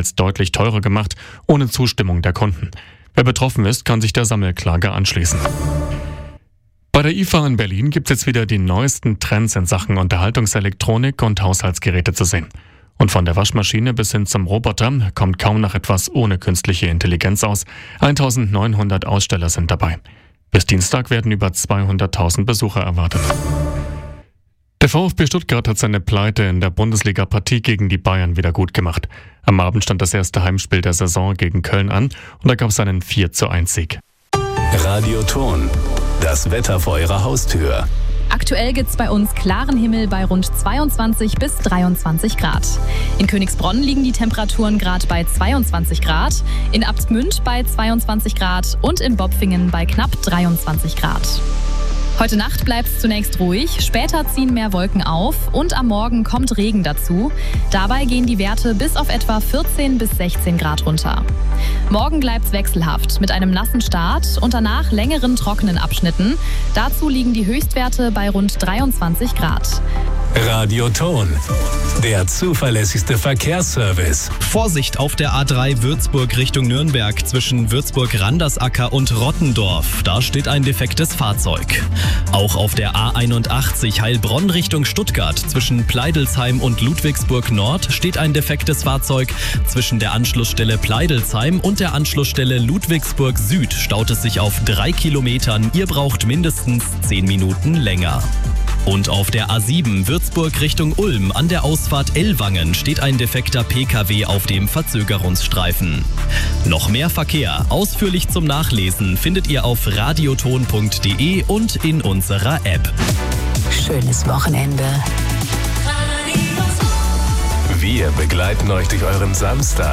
teils deutlich teurer gemacht, ohne Zustimmung der Kunden. Wer betroffen ist, kann sich der Sammelklage anschließen. Bei der IFA in Berlin gibt es jetzt wieder die neuesten Trends in Sachen Unterhaltungselektronik und Haushaltsgeräte zu sehen. Und von der Waschmaschine bis hin zum Roboter kommt kaum noch etwas ohne künstliche Intelligenz aus. 1900 Aussteller sind dabei. Bis Dienstag werden über 200.000 Besucher erwartet. Der VfB Stuttgart hat seine Pleite in der Bundesliga-Partie gegen die Bayern wieder gut gemacht. Am Abend stand das erste Heimspiel der Saison gegen Köln an und da gab es einen 4:1-Sieg. Radioton, das Wetter vor Ihrer Haustür. Aktuell gibt es bei uns klaren Himmel bei rund 22 bis 23 Grad. In Königsbronn liegen die Temperaturen gerade bei 22 Grad, in Abtmünd bei 22 Grad und in Bopfingen bei knapp 23 Grad. Heute Nacht bleibt es zunächst ruhig, später ziehen mehr Wolken auf und am Morgen kommt Regen dazu. Dabei gehen die Werte bis auf etwa 14 bis 16 Grad runter. Morgen bleibt es wechselhaft mit einem nassen Start und danach längeren trockenen Abschnitten. Dazu liegen die Höchstwerte bei rund 23 Grad. Radioton, der zuverlässigste Verkehrsservice. Vorsicht auf der A3 Würzburg Richtung Nürnberg zwischen Würzburg-Randersacker und Rottendorf. Da steht ein defektes Fahrzeug. Auch auf der A81 Heilbronn Richtung Stuttgart zwischen Pleidelsheim und Ludwigsburg Nord steht ein defektes Fahrzeug. Zwischen der Anschlussstelle Pleidelsheim und der Anschlussstelle Ludwigsburg Süd staut es sich auf 3 Kilometern. Ihr braucht mindestens 10 Minuten länger. Und auf der A7 Würzburg Richtung Ulm an der Ausfahrt Ellwangen steht ein defekter PKW auf dem Verzögerungsstreifen. Noch mehr Verkehr, ausführlich zum Nachlesen, findet ihr auf radioton.de und in unserer App. Schönes Wochenende. Wir begleiten euch durch euren Samstag.